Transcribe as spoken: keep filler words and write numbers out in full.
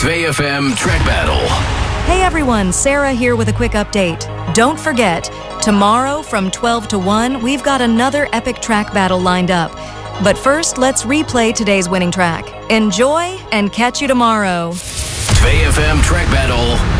Twee F M Track Battle. Hey everyone, Sarah here with a quick update. Don't forget, tomorrow from twelve to one, we've got another epic track battle lined up. But first, let's replay today's winning track. Enjoy and catch you tomorrow. Twee F M Track Battle.